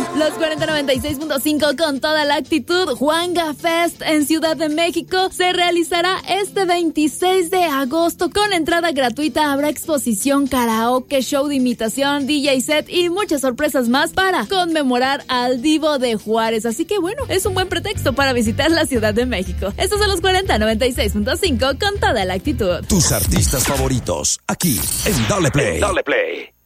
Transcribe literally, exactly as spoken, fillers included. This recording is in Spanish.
Los cuarenta noventa y seis punto cinco con toda la actitud. Juanga Fest en Ciudad de México se realizará este veintiséis de agosto con entrada gratuita. Habrá exposición, karaoke, show de imitación, D J set y muchas sorpresas más para conmemorar al Divo de Juárez. Así que bueno, es un buen pretexto para visitar la Ciudad de México. Estos son los cuarenta noventa y seis punto cinco con toda la actitud. Tus artistas favoritos, aquí en Dale Play. Dale Play.